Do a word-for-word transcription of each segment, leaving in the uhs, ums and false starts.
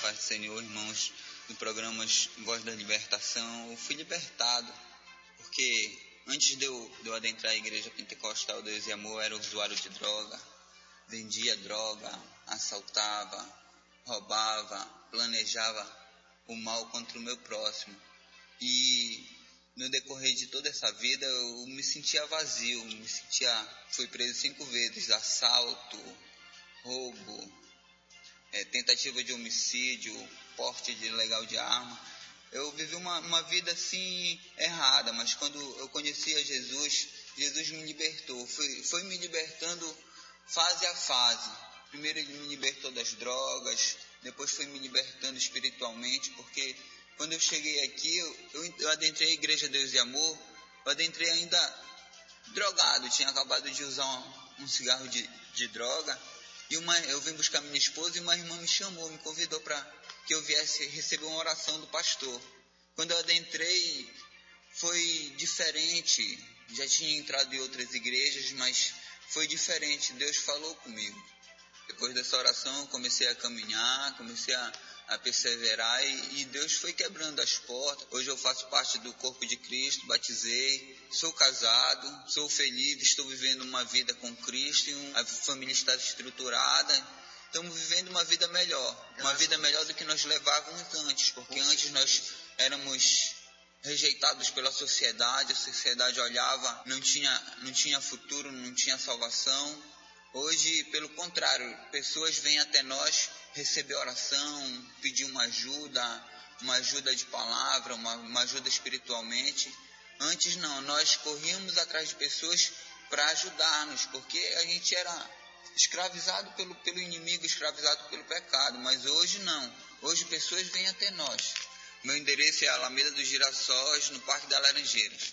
paz do Senhor, irmãos do programa Voz da Libertação. Eu fui libertado, porque antes de eu, de eu adentrar a igreja pentecostal Deus e Amor, eu era usuário de droga, vendia droga, assaltava, roubava, planejava o mal contra o meu próximo. E no decorrer de toda essa vida eu me sentia vazio, me sentia, fui preso cinco vezes, assalto, roubo, é, tentativa de homicídio, porte de ilegal de arma. Eu vivi uma, uma vida assim errada, mas quando eu conheci a Jesus, Jesus me libertou, foi, foi me libertando fase a fase. Primeiro ele me libertou das drogas, depois foi me libertando espiritualmente, porque quando eu cheguei aqui, eu, eu, eu adentrei a Igreja Deus e Amor, eu adentrei ainda drogado, tinha acabado de usar um, um cigarro de, de droga, e uma, eu vim buscar minha esposa e uma irmã me chamou, me convidou para que eu viesse receber uma oração do pastor. Quando eu adentrei, foi diferente, já tinha entrado em outras igrejas, mas foi diferente, Deus falou comigo. Depois dessa oração eu comecei a caminhar, comecei a, a perseverar e, e Deus foi quebrando as portas. Hoje eu faço parte do corpo de Cristo, batizei, sou casado, sou feliz, estou vivendo uma vida com Cristo, e um, a família está estruturada. Estamos vivendo uma vida melhor, uma vida melhor do que nós levávamos antes, porque antes nós éramos rejeitados pela sociedade, a sociedade olhava, não tinha, não tinha futuro, não tinha salvação. Hoje, pelo contrário, pessoas vêm até nós receber oração, pedir uma ajuda, uma ajuda de palavra, uma, uma ajuda espiritualmente. Antes não, nós corríamos atrás de pessoas para ajudar-nos, porque a gente era escravizado pelo, pelo inimigo, escravizado pelo pecado, mas hoje não. Hoje pessoas vêm até nós. Meu endereço é Alameda dos Girassóis, no Parque das Laranjeiras.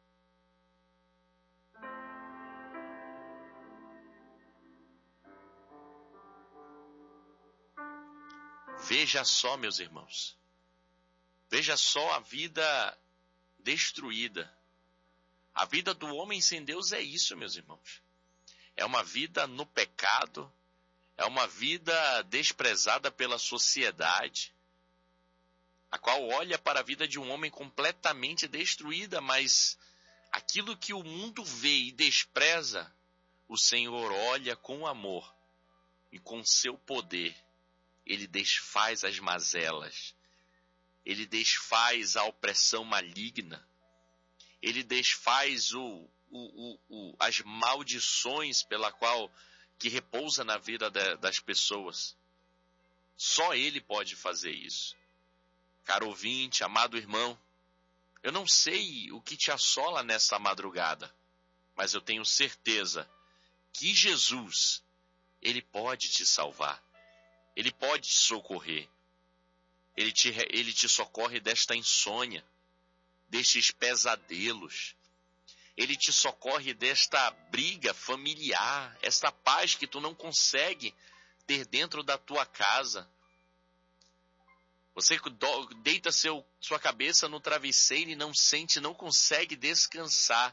Veja só, meus irmãos, veja só a vida destruída. A vida do homem sem Deus é isso, meus irmãos. É uma vida no pecado, é uma vida desprezada pela sociedade, a qual olha para a vida de um homem completamente destruída, mas aquilo que o mundo vê e despreza, o Senhor olha com amor e com seu poder. Ele desfaz as mazelas, ele desfaz a opressão maligna, ele desfaz o, o, o, o, as maldições pela qual que repousa na vida de, das pessoas. Só ele pode fazer isso. Caro ouvinte, amado irmão, eu não sei o que te assola nessa madrugada, mas eu tenho certeza que Jesus, ele pode te salvar. Ele pode te socorrer. Ele te, ele te socorre desta insônia, destes pesadelos. Ele te socorre desta briga familiar, esta paz que tu não consegue ter dentro da tua casa. Você deita seu, sua cabeça no travesseiro e não sente, não consegue descansar.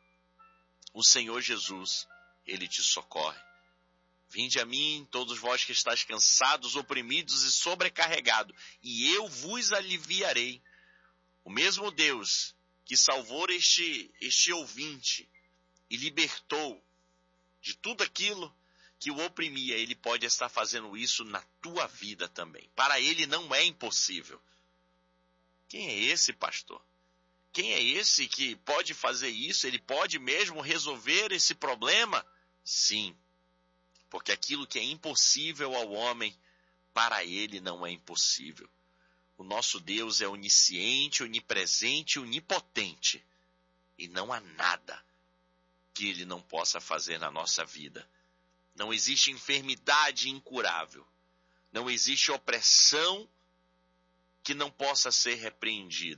O Senhor Jesus, ele te socorre. Vinde a mim, todos vós que estáis cansados, oprimidos e sobrecarregados, e eu vos aliviarei. O mesmo Deus que salvou este, este ouvinte e libertou de tudo aquilo que o oprimia, ele pode estar fazendo isso na tua vida também. Para ele não é impossível. Quem é esse pastor? Quem é esse que pode fazer isso? Ele pode mesmo resolver esse problema? Sim. Porque aquilo que é impossível ao homem, para ele não é impossível. O nosso Deus é onisciente, onipresente, onipotente. E não há nada que ele não possa fazer na nossa vida. Não existe enfermidade incurável. Não existe opressão que não possa ser repreendida.